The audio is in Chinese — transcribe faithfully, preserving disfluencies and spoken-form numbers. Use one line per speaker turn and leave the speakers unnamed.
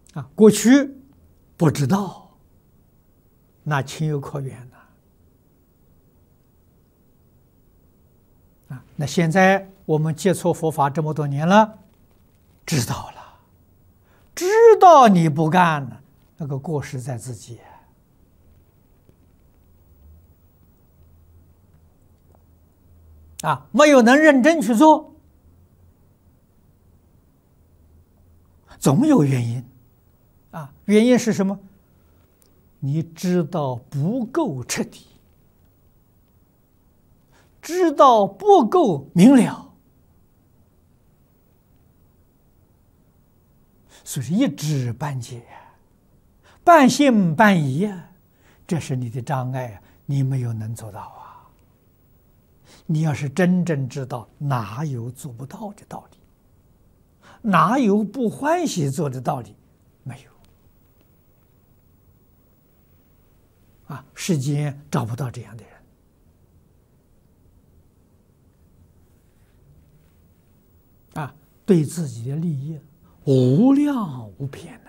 啊，过去不知道，那情有可原呐。啊，那现在我们接触佛法这么多年了，知道了，知道你不干了，那个过失在自己。啊，没有能认真去做，总有原因。啊，原因是什么？你知道不够彻底，知道不够明了，所以一知半解，半信半疑啊，这是你的障碍啊，你没有能做到啊。你要是真正知道，哪有做不到的道理？哪有不欢喜做的道理？没有。啊，世间找不到这样的人。啊，对自己的利益无量无边呐。